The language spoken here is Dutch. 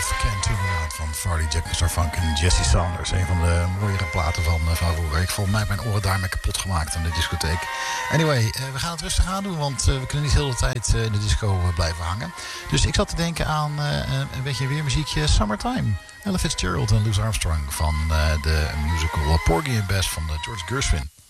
Love Can't Turn Around van Farley Jack, Mr. Funk en Jesse Saunders. Een van de mooiere platen van vroeger. Ik vond mij mijn oren daarmee kapot gemaakt aan de discotheek. Anyway, we gaan het rustig aan doen, want we kunnen niet heel de tijd in de disco blijven hangen. Dus ik zat te denken aan een beetje weer muziekje Summertime. Ella Fitzgerald en Louis Armstrong van de musical Porgy and Bess van George Gershwin.